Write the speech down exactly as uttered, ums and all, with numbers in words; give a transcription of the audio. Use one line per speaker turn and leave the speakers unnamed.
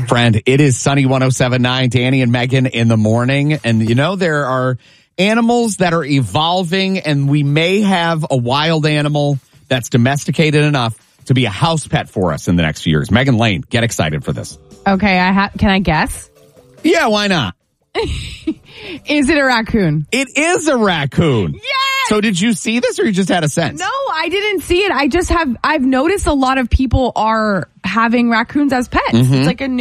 Friend, it is Sunny one oh seven point nine, Danny and Megan in the morning. And you know, there are animals that are evolving, and we may have a wild animal that's domesticated enough to be a house pet for us in the next few years. Megan Lane, get excited for this.
Okay, I ha- can I guess?
Yeah, why not?
Is it a raccoon?
It is a raccoon.
Yes!
So did you see this, or you just had a sense?
No, I didn't see it. I just have, I've noticed a lot of people are having raccoons as pets. Mm-hmm. It's like a new